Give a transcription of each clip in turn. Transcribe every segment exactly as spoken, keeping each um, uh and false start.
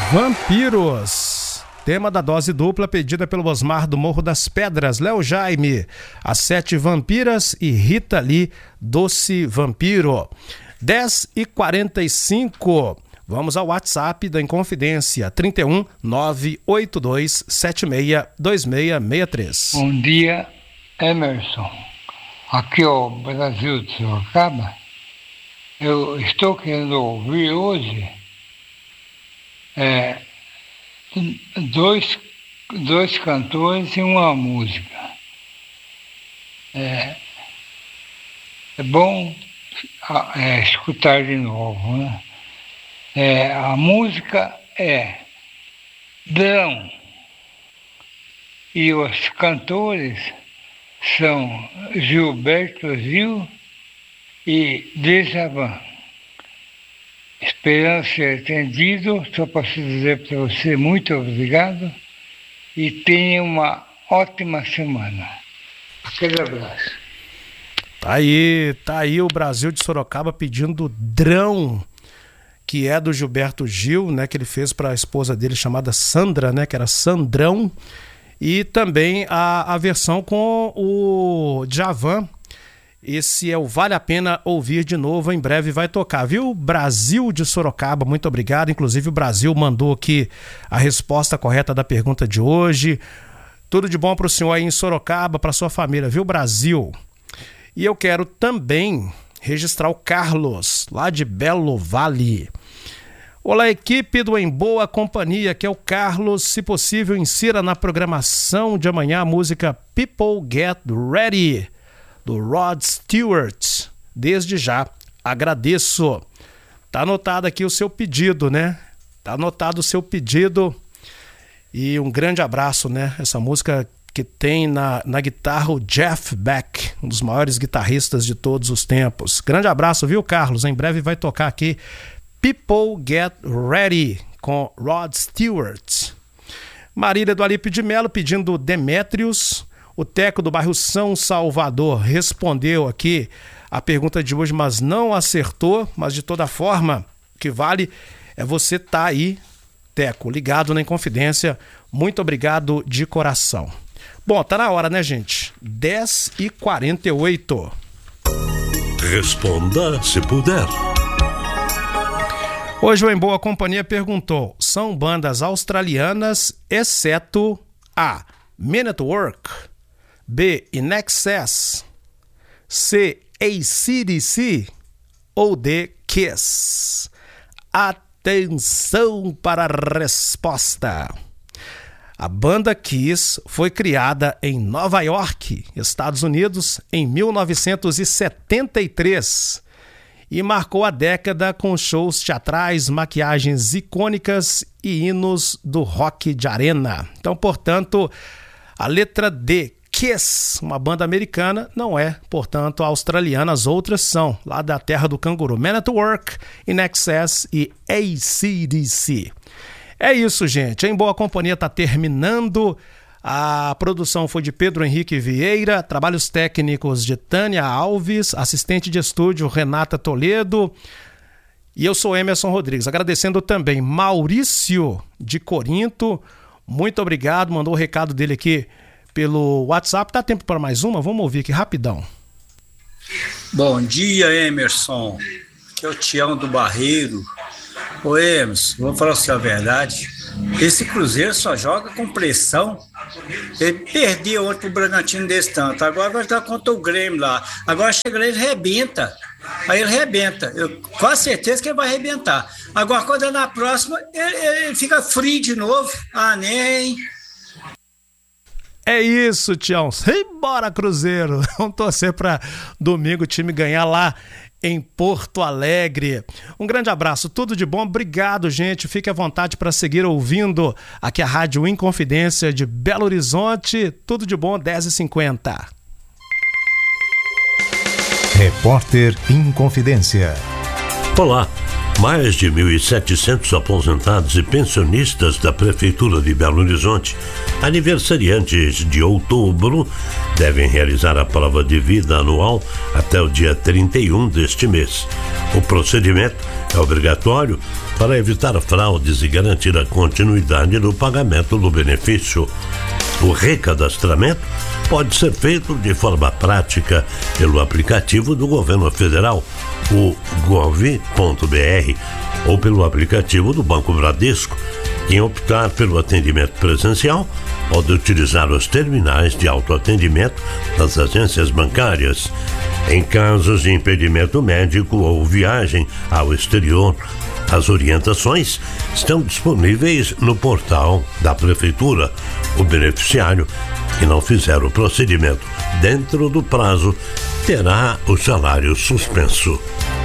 Vampiros, tema da dose dupla pedida pelo Osmar do Morro das Pedras, Léo Jaime, As Sete Vampiras e Rita Lee, Doce Vampiro. dez e quarenta e cinco, vamos ao WhatsApp da Inconfidência, trinta e um, nove oito dois sete seis dois seis seis três. Bom dia, Emerson. Aqui é o Brasil de Sorocaba. Eu estou querendo ouvir hoje é, dois, dois cantores e uma música. É, é bom é, escutar de novo, né? É, a música é Drão e os cantores são Gilberto Gil e Djavan. Esperando ser atendido, só posso dizer para você muito obrigado e tenha uma ótima semana. Aquele abraço. Tá aí, tá aí o Brasil de Sorocaba pedindo Drão, que é do Gilberto Gil, né, que ele fez para a esposa dele chamada Sandra, né, que era Sandrão, e também a, a versão com o Djavan. Esse é o Vale a Pena Ouvir de Novo, em breve vai tocar, viu? Brasil de Sorocaba, muito obrigado. Inclusive o Brasil mandou aqui a resposta correta da pergunta de hoje. Tudo de bom para o senhor aí em Sorocaba, para sua família, viu, Brasil? E eu quero também registrar o Carlos, lá de Belo Vale. Olá, equipe do Em Boa Companhia, que é o Carlos. Se possível, insira na programação de amanhã a música People Get Ready, do Rod Stewart. Desde já, agradeço. Tá anotado aqui o seu pedido, né? Tá anotado o seu pedido. E um grande abraço, né? Essa música que tem na, na guitarra o Jeff Beck, um dos maiores guitarristas de todos os tempos. Grande abraço, viu, Carlos? Em breve vai tocar aqui People Get Ready, com Rod Stewart. Marília do Alípio de Melo pedindo Demétrios. O Teco do bairro São Salvador respondeu aqui a pergunta de hoje, mas não acertou. Mas de toda forma, o que vale é você estar aí, Teco, ligado na Inconfidência. Muito obrigado de coração. Bom, tá na hora, né, gente? dez e quarenta e oito. Responda se puder. Hoje o Em Boa Companhia perguntou: são bandas australianas, exceto A. Men at Work, B. In Excess, C. A C D C ou D. Kiss? Atenção para a resposta. A banda Kiss foi criada em Nova York, Estados Unidos, em mil novecentos e setenta e três e marcou a década com shows teatrais, maquiagens icônicas e hinos do rock de arena. Então, portanto, a letra D, Kiss, uma banda americana, não é, portanto, australiana. As outras são lá da terra do canguru. Men at Work, In Excess e A C D C. É isso, gente. Em Boa Companhia está terminando. A produção foi de Pedro Henrique Vieira, trabalhos técnicos de Tânia Alves, assistente de estúdio Renata Toledo, e eu sou Emerson Rodrigues. Agradecendo também Maurício de Corinto, muito obrigado, mandou o recado dele aqui pelo WhatsApp. Dá tempo para mais uma? Vamos ouvir aqui rapidão. Bom dia, Emerson, que é o Tião do Barreiro. Ô Emerson, vou falar a verdade, esse Cruzeiro só joga com pressão. Ele perdeu ontem pro Bragantino desse tanto, agora vai jogar contra o Grêmio lá. Agora chega lá, ele rebenta. Aí ele rebenta. Eu quase certeza que ele vai arrebentar. Agora, quando é na próxima, ele, ele fica frio de novo. Ah, nem. É isso, Tião. Simbora, Cruzeiro. Vamos torcer para domingo o time ganhar lá em Porto Alegre. Um grande abraço, tudo de bom, obrigado, gente. Fique à vontade para seguir ouvindo aqui a Rádio Inconfidência de Belo Horizonte. Tudo de bom, dez e cinquenta. Repórter Inconfidência. Olá, Mais de mil e setecentos aposentados e pensionistas da Prefeitura de Belo Horizonte, aniversariantes de outubro, devem realizar a prova de vida anual até o dia trinta e um deste mês. O procedimento é obrigatório para evitar fraudes e garantir a continuidade no pagamento do benefício. O recadastramento pode ser feito de forma prática pelo aplicativo do Governo Federal, o gov ponto br, ou pelo aplicativo do Banco Bradesco. Quem optar pelo atendimento presencial pode utilizar os terminais de autoatendimento das agências bancárias. Em casos de impedimento médico ou viagem ao exterior, as orientações estão disponíveis no portal da Prefeitura. O beneficiário que não fizer o procedimento dentro do prazo terá o salário suspenso.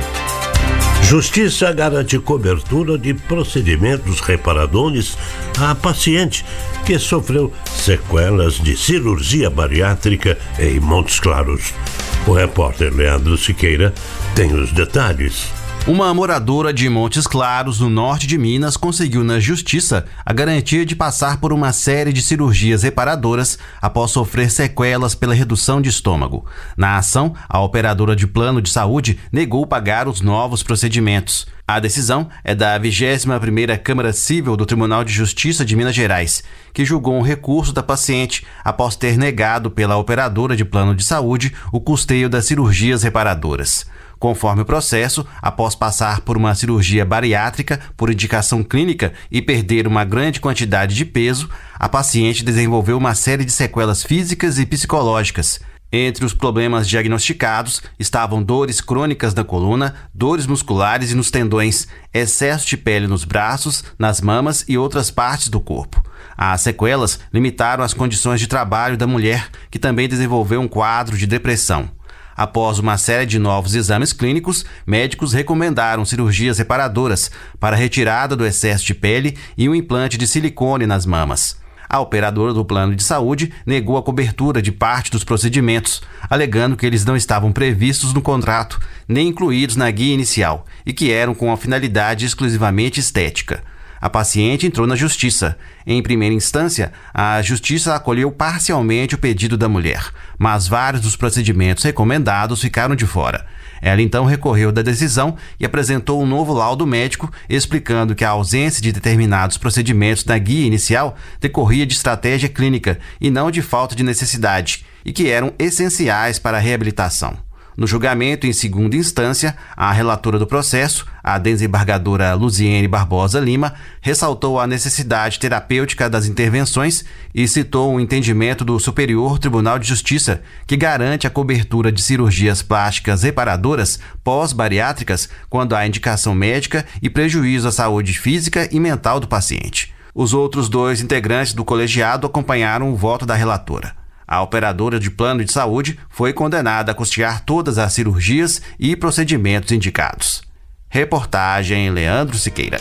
Justiça garante cobertura de procedimentos reparadores a paciente que sofreu sequelas de cirurgia bariátrica em Montes Claros. O repórter Leandro Siqueira tem os detalhes. Uma moradora de Montes Claros, no norte de Minas, conseguiu na justiça a garantia de passar por uma série de cirurgias reparadoras após sofrer sequelas pela redução de estômago. Na ação, a operadora de plano de saúde negou pagar os novos procedimentos. A decisão é da vigésima primeira Câmara Civil do Tribunal de Justiça de Minas Gerais, que julgou um recurso da paciente após ter negado pela operadora de plano de saúde o custeio das cirurgias reparadoras. Conforme o processo, após passar por uma cirurgia bariátrica por indicação clínica e perder uma grande quantidade de peso, a paciente desenvolveu uma série de sequelas físicas e psicológicas. Entre os problemas diagnosticados estavam dores crônicas na coluna, dores musculares e nos tendões, excesso de pele nos braços, nas mamas e outras partes do corpo. As sequelas limitaram as condições de trabalho da mulher, que também desenvolveu um quadro de depressão. Após uma série de novos exames clínicos, médicos recomendaram cirurgias reparadoras para retirada do excesso de pele e um implante de silicone nas mamas. A operadora do plano de saúde negou a cobertura de parte dos procedimentos, alegando que eles não estavam previstos no contrato, nem incluídos na guia inicial, e que eram com a finalidade exclusivamente estética. A paciente entrou na justiça. Em primeira instância, a justiça acolheu parcialmente o pedido da mulher, mas vários dos procedimentos recomendados ficaram de fora. Ela então recorreu da decisão e apresentou um novo laudo médico explicando que a ausência de determinados procedimentos na guia inicial decorria de estratégia clínica e não de falta de necessidade, e que eram essenciais para a reabilitação. No julgamento em segunda instância, a relatora do processo, a desembargadora Luziene Barbosa Lima, ressaltou a necessidade terapêutica das intervenções e citou o entendimento do Superior Tribunal de Justiça, que garante a cobertura de cirurgias plásticas reparadoras pós-bariátricas quando há indicação médica e prejuízo à saúde física e mental do paciente. Os outros dois integrantes do colegiado acompanharam o voto da relatora. A operadora de plano de saúde foi condenada a custear todas as cirurgias e procedimentos indicados. Reportagem Leandro Siqueira.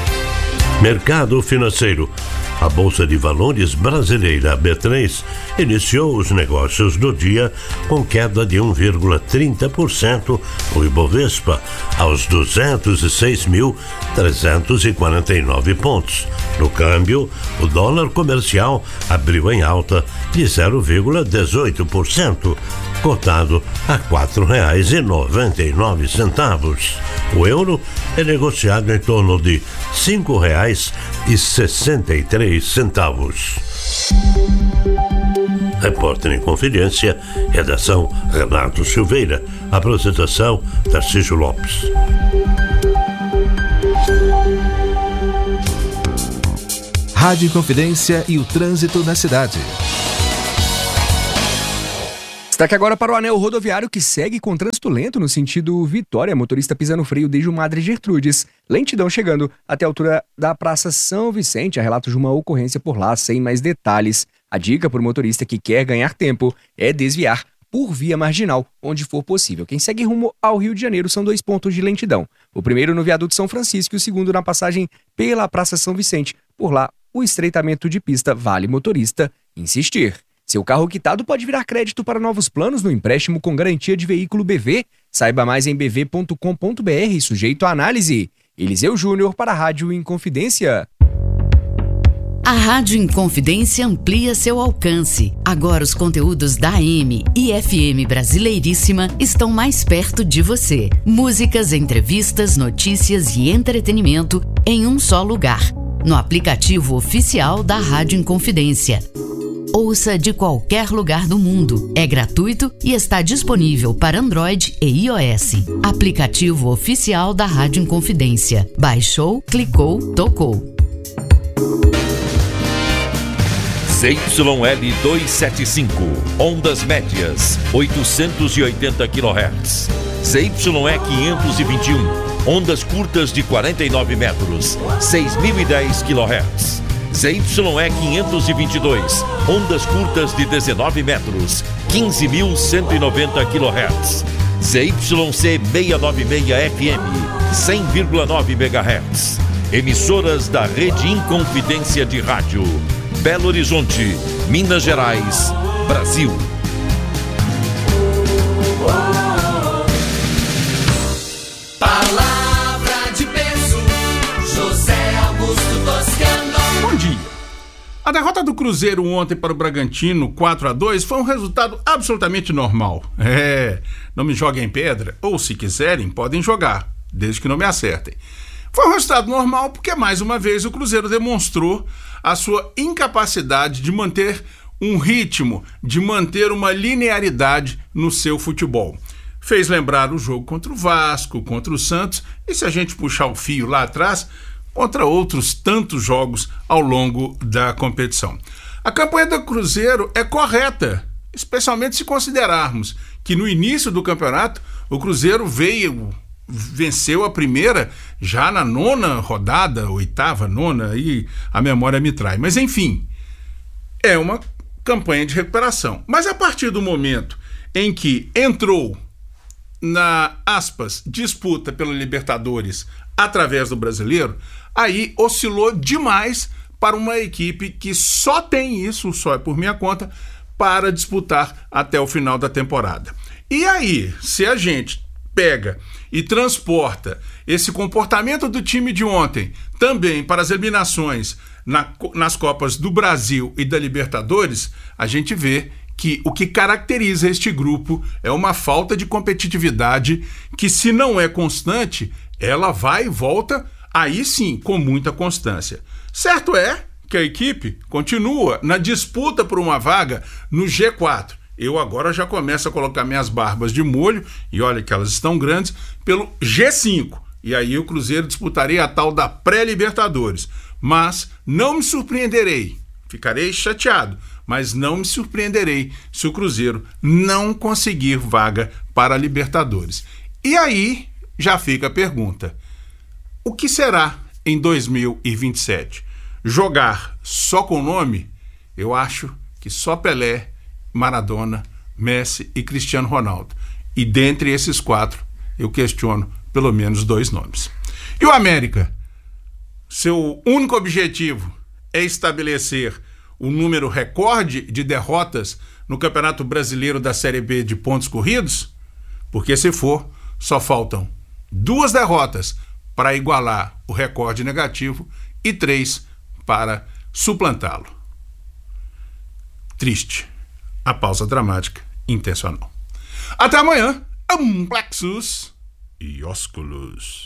Mercado financeiro. A Bolsa de Valores brasileira B três iniciou os negócios do dia com queda de um vírgula trinta por cento, o Ibovespa aos duzentos e seis mil trezentos e quarenta e nove pontos. No câmbio, o dólar comercial abriu em alta de zero vírgula dezoito por cento, cotado a quatro reais e noventa e nove centavos. O euro é negociado em torno de cinco reais e sessenta e três centavos. Repórter em Confidência, redação Renato Silveira, apresentação Tarcísio Lopes. Rádio Confidência e o trânsito na cidade. Destaque agora para o anel rodoviário que segue com trânsito lento no sentido Vitória. Motorista pisa no freio desde o Madre Gertrudes. Lentidão chegando até a altura da Praça São Vicente. Há relatos de uma ocorrência por lá, sem mais detalhes. A dica para o motorista que quer ganhar tempo é desviar por via marginal, onde for possível. Quem segue rumo ao Rio de Janeiro são dois pontos de lentidão. O primeiro no viaduto São Francisco e o segundo na passagem pela Praça São Vicente. Por lá, o estreitamento de pista vale motorista insistir. Seu carro quitado pode virar crédito para novos planos no empréstimo com garantia de veículo B V. Saiba mais em b v ponto com ponto b r, sujeito à análise. Eliseu Júnior para a Rádio Inconfidência. A Rádio Inconfidência amplia seu alcance. Agora os conteúdos da A M e F M Brasileiríssima estão mais perto de você. Músicas, entrevistas, notícias e entretenimento em um só lugar. No aplicativo oficial da Rádio Inconfidência. Ouça de qualquer lugar do mundo. É gratuito e está disponível para Android e iOS. Aplicativo oficial da Rádio Inconfidência. Baixou, clicou, tocou. Z Y L duzentos e setenta e cinco, ondas médias, oitocentos e oitenta quilohertz. Z Y E quinhentos e vinte e um, ondas curtas de quarenta e nove metros, seis mil e dez quilohertz. Z Y E quinhentos e vinte e dois, ondas curtas de dezenove metros, quinze mil cento e noventa quilohertz. Z Y C seiscentos e noventa e seis F M, cem vírgula nove megahertz. Emissoras da Rede Inconfidência de Rádio. Belo Horizonte, Minas Gerais, Brasil. Palavra de peso, José Augusto Toscano. Bom dia. A derrota do Cruzeiro ontem para o Bragantino, quatro a dois, foi um resultado absolutamente normal. É, não me joguem pedra, ou se quiserem, podem jogar, desde que não me acertem. Foi um resultado normal porque, mais uma vez, o Cruzeiro demonstrou a sua incapacidade de manter um ritmo, de manter uma linearidade no seu futebol. Fez lembrar o jogo contra o Vasco, contra o Santos, e se a gente puxar o fio lá atrás, contra outros tantos jogos ao longo da competição. A campanha do Cruzeiro é correta, especialmente se considerarmos que no início do campeonato o Cruzeiro veio... venceu a primeira já na nona rodada, oitava, nona, aí a memória me trai. Mas enfim, é uma campanha de recuperação. Mas a partir do momento em que entrou na, aspas, disputa pela Libertadores através do Brasileiro, aí oscilou demais para uma equipe que só tem isso, só é por minha conta, para disputar até o final da temporada. E aí, se a gente pega e transporta esse comportamento do time de ontem também para as eliminações na, nas Copas do Brasil e da Libertadores, a gente vê que o que caracteriza este grupo é uma falta de competitividade que, se não é constante, ela vai e volta, aí sim, com muita constância. Certo é que a equipe continua na disputa por uma vaga no G quatro. Eu agora já começo a colocar minhas barbas de molho, e olha que elas estão grandes, pelo G cinco. E aí o Cruzeiro disputaria a tal da pré-Libertadores. Mas não me surpreenderei, ficarei chateado, mas não me surpreenderei se o Cruzeiro não conseguir vaga para a Libertadores. E aí já fica a pergunta: o que será em dois mil e vinte e sete? Jogar só com o nome? Eu acho que só Pelé, Maradona, Messi e Cristiano Ronaldo. E dentre esses quatro, eu questiono pelo menos dois nomes. E o América? Seu único objetivo é estabelecer o número recorde de derrotas no Campeonato Brasileiro da Série B de pontos corridos? Porque se for, só faltam duas derrotas para igualar o recorde negativo e três para suplantá-lo. Triste. A pausa dramática intencional. Até amanhã. Amplexus e ósculos.